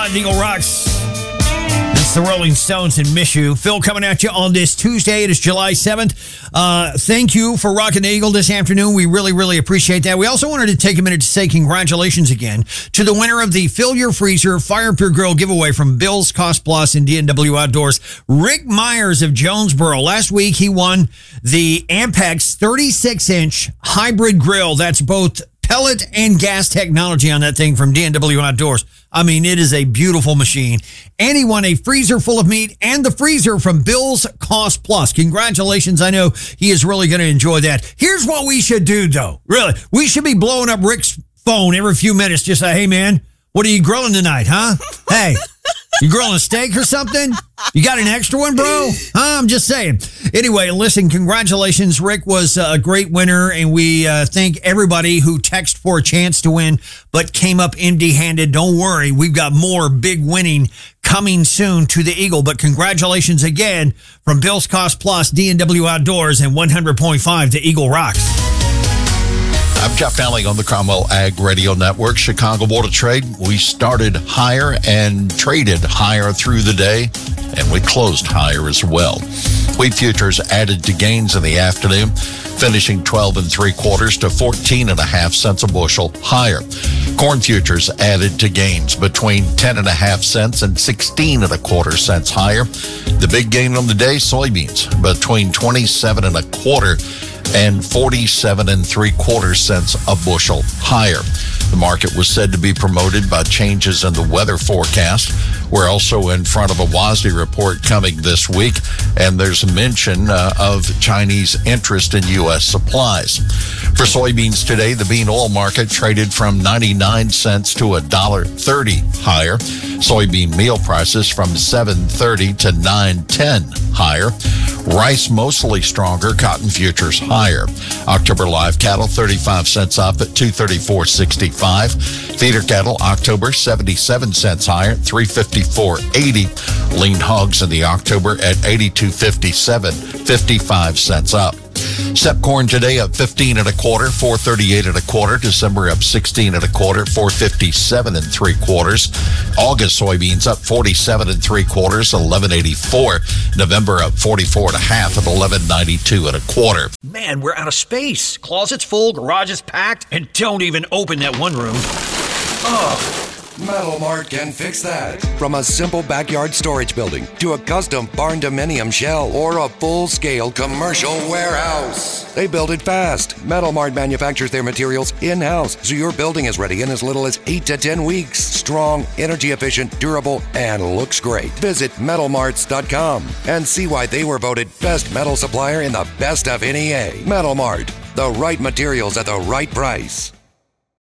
live, Eagle Rocks. It's the Rolling Stones and Miss You. Phil coming at you on this Tuesday. It is July 7th. Thank you for rocking the Eagle this afternoon. We really, really appreciate that. We also wanted to take a minute to say congratulations again to the winner of the Fill Your Freezer Fire Pure Grill giveaway from Bill's Cost Plus and D&W Outdoors, Rick Myers of Jonesboro. Last week, he won the Ampex 36-inch hybrid grill. That's both pellet and gas technology on that thing from D&W Outdoors. I mean, it is a beautiful machine. And he won a freezer full of meat and the freezer from Bill's Cost Plus. Congratulations. I know he is really going to enjoy that. Here's what we should do, though. Really, we should be blowing up Rick's phone every few minutes. Just say, hey, man, what are you grilling tonight, huh? Hey, you grilling a steak or something? You got an extra one, bro? Huh? I'm just saying. Anyway, listen, congratulations. Rick was a great winner, and we thank everybody who texted for a chance to win but came up empty-handed. Don't worry. We've got more big winning coming soon to the Eagle. But congratulations again from Bill's Cost Plus, D&W Outdoors, and 100.5 to Eagle Rocks. I'm Jeff Nally on the Cromwell Ag Radio Network. Chicago Board of Trade, we started higher and traded higher through the day, and we closed higher as well. Wheat futures added to gains in the afternoon, finishing 12 3/4 to 14.5 cents a bushel higher. Corn futures added to gains between 10.5 cents and 16.25 cents higher. The big gain on the day, soybeans, between 27.25 and 47 3/4 cents a bushel higher. The market was said to be promoted by changes in the weather forecast. We're also in front of a WASDE report coming this week, and there's a mention of Chinese interest in U.S. supplies. For soybeans today, the bean oil market traded from 99 cents to $1.30 higher. Soybean meal prices from $7.30 to $9.10 higher. Rice mostly stronger, cotton futures higher. October live cattle 35 cents up at $234.65. Feeder cattle October 77 cents higher at $354.80. Lean hogs in the October at $82.57, 55 cents up. Sep corn today up 15 1/4, 438 1/4. December up 16 1/4, 457 3/4. August soybeans up 47 3/4, 1184. November up 44 1/2 at 1192 1/4. Man, we're out of space. Closet's full, garage is packed, and don't even open that one room. Ugh. Metal Mart can fix that. From a simple backyard storage building to a custom barn dominium shell or a full-scale commercial warehouse, they build it fast. Metal Mart manufactures their materials in-house, so your building is ready in as little as 8 to 10 weeks. Strong, energy efficient, durable, and looks great. Visit metalmarts.com and see why they were voted best metal supplier in the best of NEA. Metal Mart, the right materials at the right price.